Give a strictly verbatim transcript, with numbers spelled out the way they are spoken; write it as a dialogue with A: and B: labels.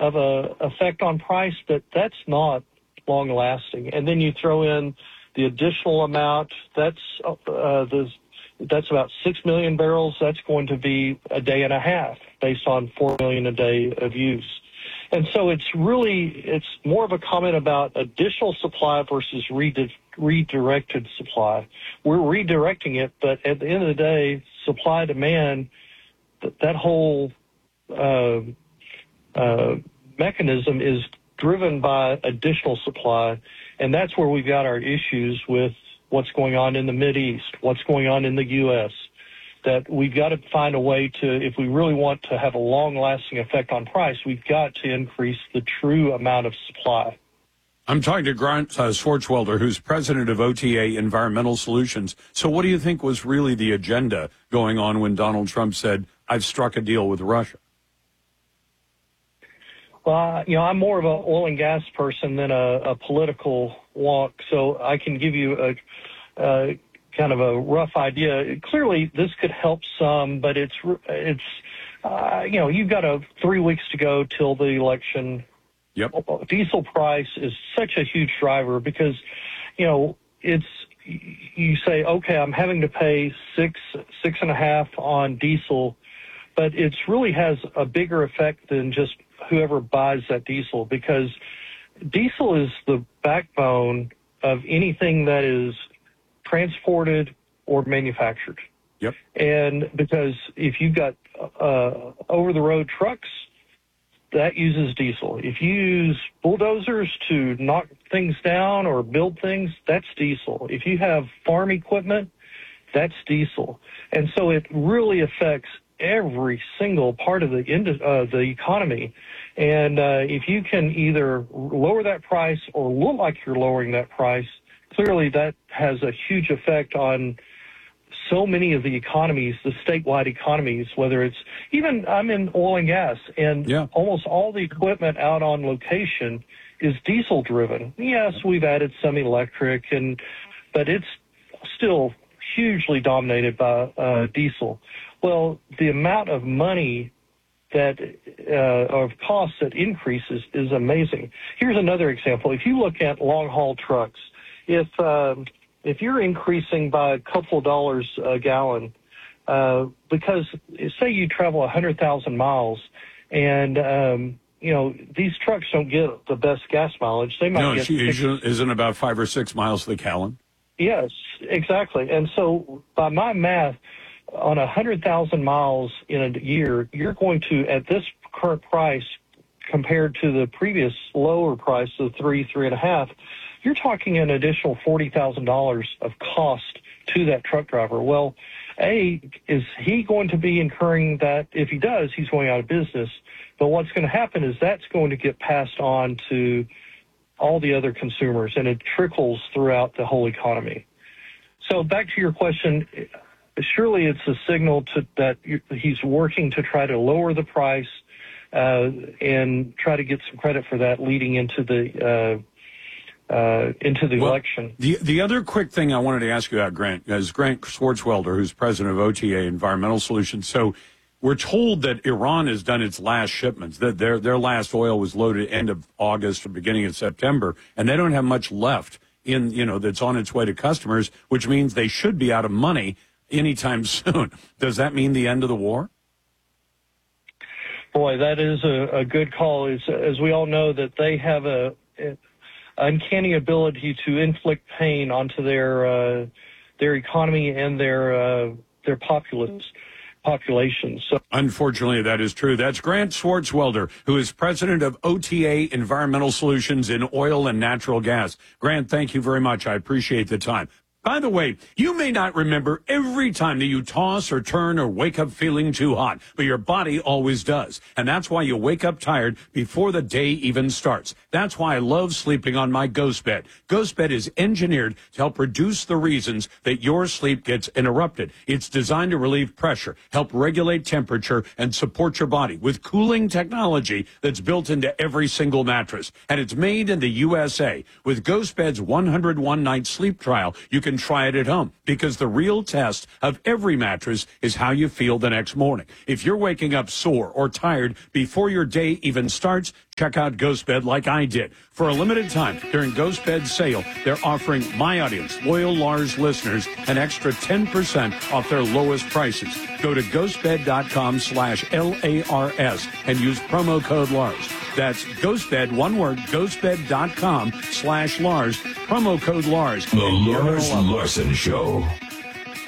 A: of a effect on price, but that's not long lasting. And then you throw in the additional amount, that's uh, the, that's about six million barrels. That's going to be a day and a half based on four million a day of use. And so it's really, it's more of a comment about additional supply versus redi- redirected supply. We're redirecting it, but at the end of the day, supply demand, th- that whole uh, uh, mechanism is driven by additional supply. And that's where we've got our issues with what's going on in the Mideast, what's going on in the U S, that we've got to find a way to, if we really want to have a long-lasting effect on price, we've got to increase the true amount of supply.
B: I'm talking to Grant uh, Swartzwelder, who's president of O T A Environmental Solutions. So what do you think was really the agenda going on when Donald Trump said, I've struck a deal with Russia?
A: Well, you know, I'm more of an oil and gas person than a, a political wonk, so I can give you a, a kind of a rough idea. Clearly, this could help some, but it's it's uh, you know, you've got a three weeks to go till the election.
B: Yep.
A: Diesel price is such a huge driver because, you know, it's you say, okay, I'm having to pay six six and a half on diesel, but it really has a bigger effect than just whoever buys that diesel, because diesel is the backbone of anything that is transported or manufactured.
B: Yep.
A: And because if you've got uh, over-the-road trucks, that uses diesel. If you use bulldozers to knock things down or build things, that's diesel. If you have farm equipment, that's diesel. And so it really affects every single part of the uh, the economy. And uh, if you can either lower that price or look like you're lowering that price, clearly that has a huge effect on so many of the economies, the statewide economies, whether it's even I'm in oil and gas, and
B: yeah.
A: almost all the equipment out on location is diesel driven. Yes, we've added some electric, and but it's still hugely dominated by uh, diesel. Well, the amount of money that uh, of costs that increases is amazing. Here's another example. If you look at long haul trucks, if um, if you're increasing by a couple of dollars a gallon, uh, because say you travel one hundred thousand miles, and um, you know these trucks don't get the best gas mileage. They might
B: no,
A: get
B: she isn't about five or six miles to the gallon.
A: Yes, exactly. And so by my math, on one hundred thousand miles in a year, you're going to, at this current price, compared to the previous lower price of three, three and a half, you're talking an additional forty thousand dollars of cost to that truck driver. Well, A, is he going to be incurring that? If he does, he's going out of business. But what's going to happen is that's going to get passed on to all the other consumers, and it trickles throughout the whole economy. So back to your question, surely it's a signal to, that he's working to try to lower the price uh, and try to get some credit for that leading into the uh, uh, into the
B: well,
A: election.
B: The the other quick thing I wanted to ask you about, Grant, is Grant Swartzwelder, who's president of O T A Environmental Solutions. So we're told that Iran has done its last shipments, that their their last oil was loaded end of August or beginning of September, and they don't have much left in, you know, that's on its way to customers, which means they should be out of money anytime soon. Does that mean the end of the war?
A: Boy, that is a, a good call. As, as we all know, that they have a, a uncanny ability to inflict pain onto their uh, their economy and their uh, their populace. population. So,
B: unfortunately, that is true. That's Grant Swartzwelder, who is president of O T A Environmental Solutions in oil and natural gas. Grant, thank you very much. I appreciate the time. By the way, you may not remember every time that you toss or turn or wake up feeling too hot, but your body always does. And that's why you wake up tired before the day even starts. That's why I love sleeping on my Ghost Bed. Ghost Bed is engineered to help reduce the reasons that your sleep gets interrupted. It's designed to relieve pressure, help regulate temperature, and support your body with cooling technology that's built into every single mattress. And it's made in the U S A. With Ghost Bed's one hundred one night sleep trial, you can try it at home, because the real test of every mattress is how you feel the next morning. If you're waking up sore or tired before your day even starts, Check out GhostBed like I did. For a limited time during GhostBed's sale, they're offering my audience, loyal Lars listeners, an extra ten percent off their lowest prices. Go to ghostbed.com slash L A R S and use promo code Lars. That's GhostBed, one word, ghostbed.com slash Lars, promo code Lars.
C: The Lars Larson Show.